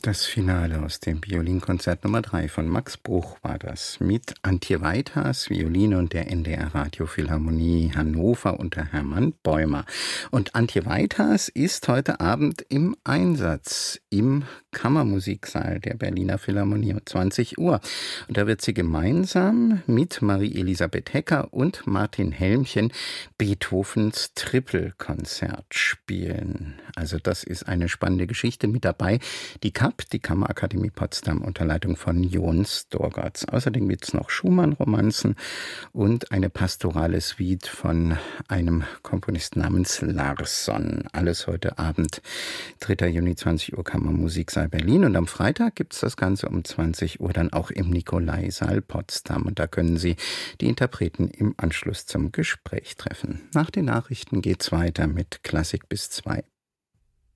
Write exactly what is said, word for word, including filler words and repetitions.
Das Finale aus dem Violinkonzert Nummer drei von Max Bruch war das, mit Antje Weiters, Violine und der N D R Radiophilharmonie Hannover unter Hermann Bäumer. Und Antje Weiters ist heute Abend im Einsatz im Kammermusiksaal der Berliner Philharmonie um zwanzig Uhr. Und da wird sie gemeinsam mit Marie-Elisabeth Hecker und Martin Helmchen Beethovens Trippelkonzert spielen. Also das ist eine spannende Geschichte. Mit dabei die K A P, die Kammerakademie Potsdam, unter Leitung von Jon Storgats. Außerdem gibt es noch Schumann-Romanzen und eine pastorale Suite von einem Komponisten namens Larsson. Alles heute Abend, dritter Juni, zwanzig Uhr, Kammermusiksaal Berlin. Und am Freitag gibt es das Ganze um zwanzig Uhr dann auch im Nikolaisaal Potsdam. Und da können Sie die Interpreten im Anschluss zum Gespräch treffen. Nach den Nachrichten geht's weiter mit Klassik bis zwei.